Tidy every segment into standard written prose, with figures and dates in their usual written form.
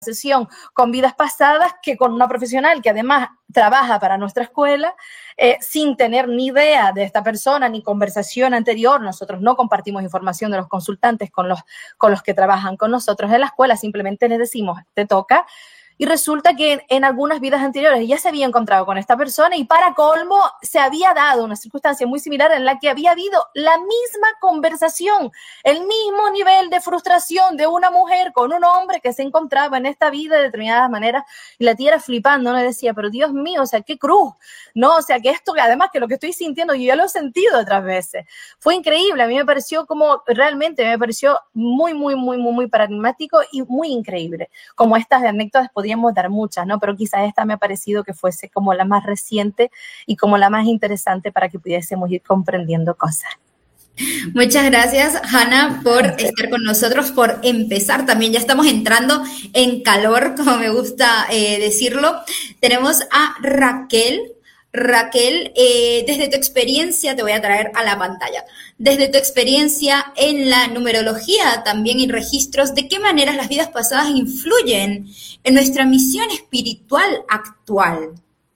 sesión con vidas pasadas que con una profesional que además trabaja para nuestra escuela, sin tener ni idea de esta persona ni conversación anterior. Nosotros no compartimos información de los consultantes con los que trabajan con nosotros en la escuela, simplemente les decimos, te toca. Y resulta que en algunas vidas anteriores ya se había encontrado con esta persona y para colmo se había dado una circunstancia muy similar en la que había habido la misma conversación, el mismo nivel de frustración de una mujer con un hombre que se encontraba en esta vida de determinadas maneras, y la tía era flipando, ¿no? Le decía, pero Dios mío, o sea, qué cruz, ¿no? O sea, que esto, además que lo que estoy sintiendo, yo ya lo he sentido otras veces. Fue increíble, a mí me pareció muy, muy, muy, muy, muy paradigmático y muy increíble. Como estas anécdotas podíamos dar muchas, ¿no? Pero quizás esta me ha parecido que fuese como la más reciente y como la más interesante para que pudiésemos ir comprendiendo cosas. Muchas gracias, Hanna, por estar con nosotros, por empezar. También ya estamos entrando en calor, como me gusta decirlo. Tenemos a Raquel. Raquel, desde tu experiencia, te voy a traer a la pantalla, desde tu experiencia en la numerología también y registros, ¿de qué maneras las vidas pasadas influyen en nuestra misión espiritual actual?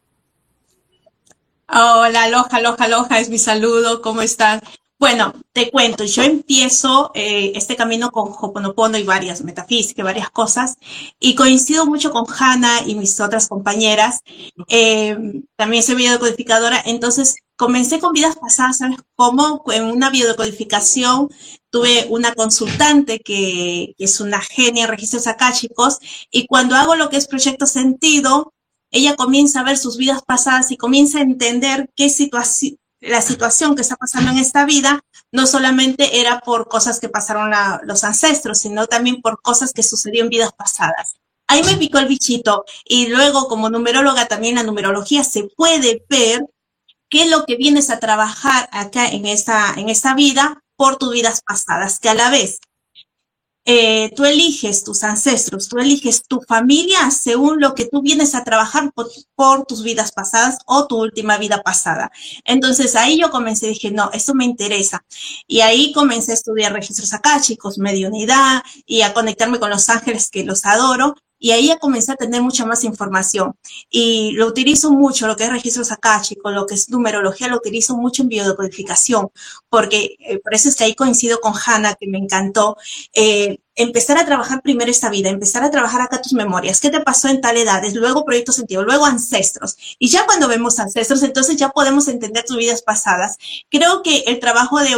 Hola, aloha, es mi saludo, ¿cómo están? Bueno, te cuento, yo empiezo este camino con Ho'oponopono y varias metafísicas, varias cosas, y coincido mucho con Hanna y mis otras compañeras. También soy biodecodificadora, entonces comencé con vidas pasadas, ¿sabes cómo? En una biodecodificación tuve una consultante que es una genia en registros akáshicos, y cuando hago lo que es Proyecto Sentido, ella comienza a ver sus vidas pasadas y comienza a entender la situación que está pasando en esta vida no solamente era por cosas que pasaron los ancestros, sino también por cosas que sucedieron en vidas pasadas. Ahí me picó el bichito, y luego como numeróloga también la numerología se puede ver qué es lo que vienes a trabajar acá en esta vida por tus vidas pasadas, que a la vez tú eliges tus ancestros, tú eliges tu familia según lo que tú vienes a trabajar por tus vidas pasadas o tu última vida pasada. Entonces ahí yo comencé, dije, no, esto me interesa. Y ahí comencé a estudiar registros akáshicos, mediunidad y a conectarme con los ángeles, que los adoro. Y ahí ya comencé a tener mucha más información. Y lo utilizo mucho, lo que es registros akáshicos, lo que es numerología, lo utilizo mucho en biodecodificación, porque por eso es que ahí coincido con Hanna, que me encantó. Empezar a trabajar primero esta vida, empezar a trabajar acá tus memorias, qué te pasó en tal edad, luego proyecto sentido, luego ancestros. Y ya cuando vemos ancestros, entonces ya podemos entender tus vidas pasadas. Creo que el trabajo de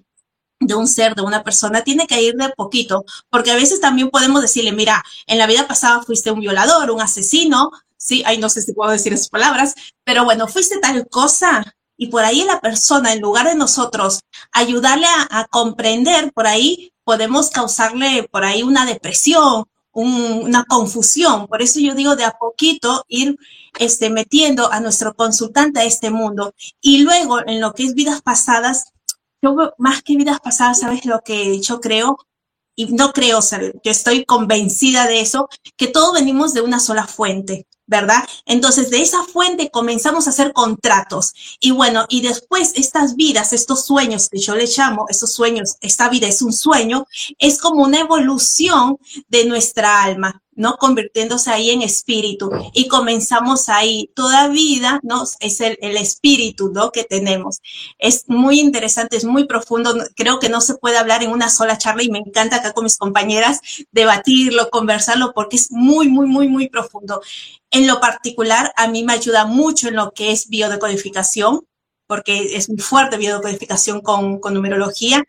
un ser, de una persona, tiene que ir de poquito, porque a veces también podemos decirle, mira, en la vida pasada fuiste un violador, un asesino, sí, ay, no sé si puedo decir esas palabras, pero bueno, fuiste tal cosa, y por ahí la persona, en lugar de nosotros ayudarle a comprender, por ahí podemos causarle por ahí una depresión, una confusión. Por eso yo digo de a poquito ir metiendo a nuestro consultante a este mundo, y luego en lo que es vidas pasadas, yo más que vidas pasadas, ¿sabes lo que yo creo? Y no creo, o sea, yo estoy convencida de eso, que todos venimos de una sola fuente, ¿verdad? Entonces, de esa fuente comenzamos a hacer contratos. Y bueno, y después estas vidas, estos sueños que yo les llamo, estos sueños, esta vida es un sueño, es como una evolución de nuestra alma, ¿no? Convirtiéndose ahí en espíritu. Y comenzamos ahí. Toda vida, ¿no? Es el espíritu, ¿no? Que tenemos. Es muy interesante, es muy profundo. Creo que no se puede hablar en una sola charla, y me encanta acá con mis compañeras debatirlo, conversarlo, porque es muy, muy, muy, muy profundo. En lo particular, a mí me ayuda mucho en lo que es biodecodificación, porque es muy fuerte biodecodificación con numerología.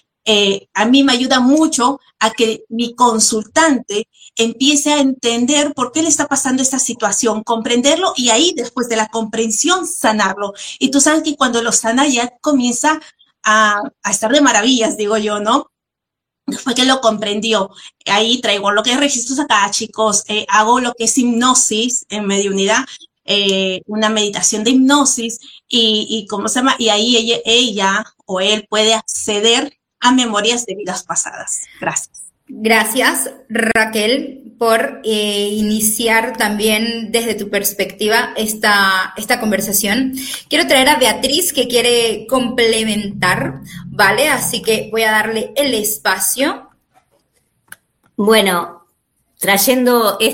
A mí me ayuda mucho a que mi consultante empiece a entender por qué le está pasando esta situación, comprenderlo, y ahí, después de la comprensión, sanarlo. Y tú sabes que cuando lo sana ya comienza a estar de maravillas, digo yo, ¿no? Después que lo comprendió, ahí traigo lo que es registros akáshicos, hago lo que es hipnosis en mediunidad, una meditación de hipnosis, y ¿cómo se llama? Y ahí ella o él puede acceder a memorias de vidas pasadas. Gracias. Gracias, Raquel, por iniciar también desde tu perspectiva esta conversación. Quiero traer a Beatriz, que quiere complementar, ¿vale? Así que voy a darle el espacio. Bueno, trayendo